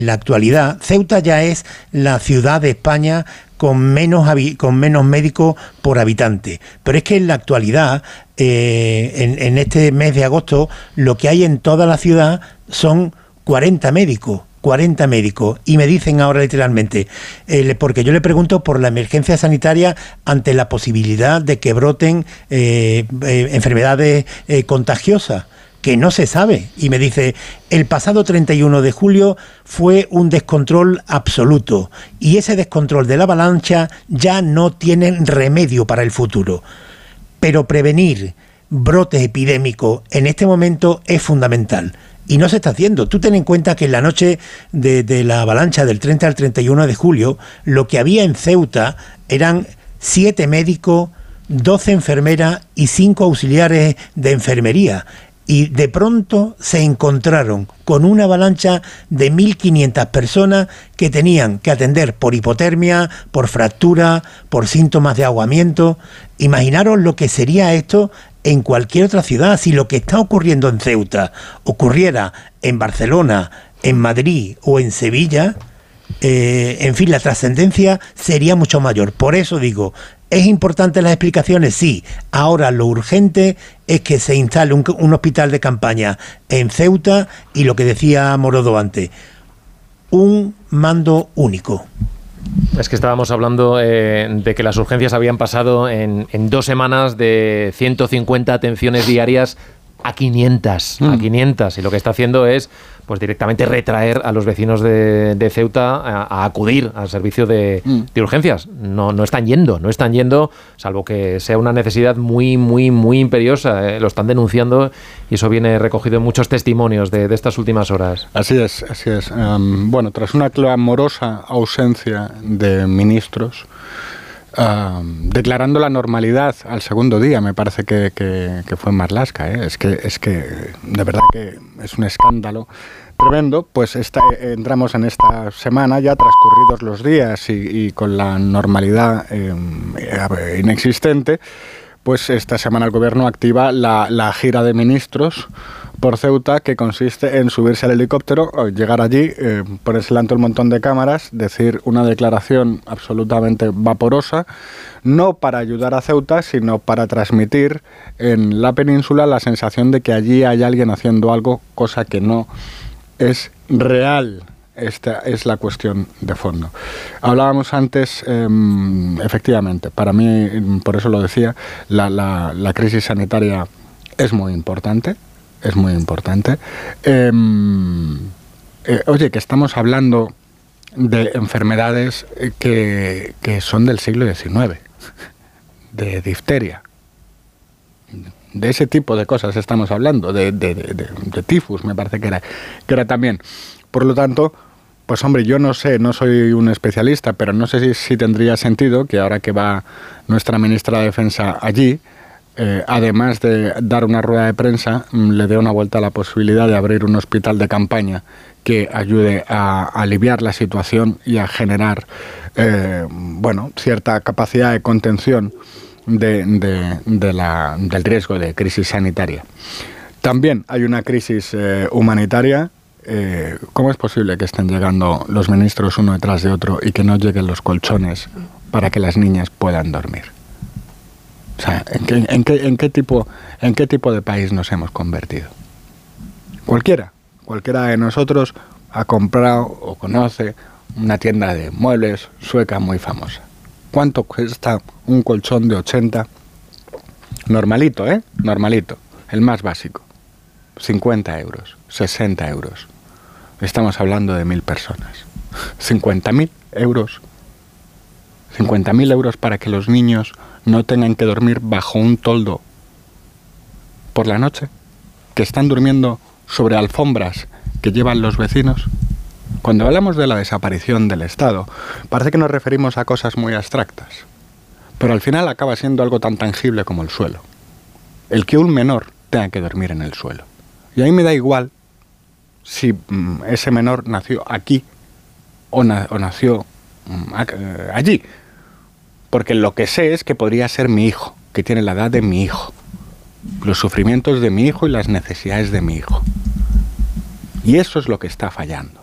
En la actualidad, Ceuta ya es la ciudad de España con menos médicos por habitante. Pero es que en la actualidad, en este mes de agosto, lo que hay en toda la ciudad son 40 médicos. 40 médicos, y me dicen ahora literalmente, porque yo le pregunto por la emergencia sanitaria ante la posibilidad de que broten enfermedades contagiosas, que no se sabe, y me dice, el pasado 31 de julio fue un descontrol absoluto, y ese descontrol de la avalancha ya no tiene remedio para el futuro, pero prevenir brotes epidémicos en este momento es fundamental. Y no se está haciendo. Tú ten en cuenta que en la noche de la avalancha del 30 al 31 de julio, lo que había en Ceuta eran 7 médicos, 12 enfermeras y 5 auxiliares de enfermería. Y de pronto se encontraron con una avalancha de 1.500 personas que tenían que atender por hipotermia, por fractura, por síntomas de ahogamiento. Imaginaros lo que sería esto en cualquier otra ciudad. Si lo que está ocurriendo en Ceuta ocurriera en Barcelona, en Madrid o en Sevilla, en fin, la trascendencia sería mucho mayor. Por eso digo, ¿es importante las explicaciones? Sí. Ahora lo urgente es que se instale un hospital de campaña en Ceuta y lo que decía Morodo antes, un mando único. Es que estábamos hablando de que las urgencias habían pasado en 2 semanas de 150 atenciones diarias a 500, y lo que está haciendo es pues directamente retraer a los vecinos de Ceuta a acudir al servicio de urgencias. No están yendo, salvo que sea una necesidad muy, muy, muy imperiosa. Lo están denunciando y eso viene recogido en muchos testimonios de estas últimas horas. Así es. Bueno, tras una clamorosa ausencia de ministros, declarando la normalidad al segundo día, me parece que fue en Marlaska, es que de verdad que es un escándalo tremendo. Pues entramos en esta semana ya transcurridos los días y con la normalidad inexistente. Pues esta semana el gobierno activa la gira de ministros por Ceuta, que consiste en subirse al helicóptero, llegar allí, ponerse delante un montón de cámaras, decir una declaración absolutamente vaporosa, no para ayudar a Ceuta, sino para transmitir en la península la sensación de que allí hay alguien haciendo algo, cosa que no es real. Esta es la cuestión de fondo. Hablábamos antes, efectivamente, para mí, por eso lo decía, la crisis sanitaria es muy importante. Es muy importante. Oye, que estamos hablando de enfermedades que son del siglo XIX, de difteria, de ese tipo de cosas estamos hablando, de tifus, me parece que era también. Por lo tanto, pues hombre, yo no sé, no soy un especialista, pero no sé si tendría sentido que ahora que va nuestra ministra de Defensa allí, además de dar una rueda de prensa, le dé una vuelta a la posibilidad de abrir un hospital de campaña que ayude a aliviar la situación y a generar cierta capacidad de contención del riesgo de crisis sanitaria. También hay una crisis humanitaria. ¿Cómo es posible que estén llegando los ministros uno detrás de otro y que no lleguen los colchones para que las niñas puedan dormir? O sea, ¿en qué tipo de país nos hemos convertido? Cualquiera de nosotros ha comprado o conoce una tienda de muebles sueca muy famosa. ¿Cuánto cuesta un colchón de 80? Normalito, normalito, el más básico. 50 euros, 60 euros. Estamos hablando de 1.000 personas. 50.000 euros. 50.000 euros para que los niños no tengan que dormir bajo un toldo por la noche, que están durmiendo sobre alfombras que llevan los vecinos. Cuando hablamos de la desaparición del Estado, parece que nos referimos a cosas muy abstractas, pero al final acaba siendo algo tan tangible como el suelo. El que un menor tenga que dormir en el suelo. Y a mí me da igual si ese menor nació aquí o nació allí. Porque lo que sé es que podría ser mi hijo, que tiene la edad de mi hijo, los sufrimientos de mi hijo y las necesidades de mi hijo. Y eso es lo que está fallando.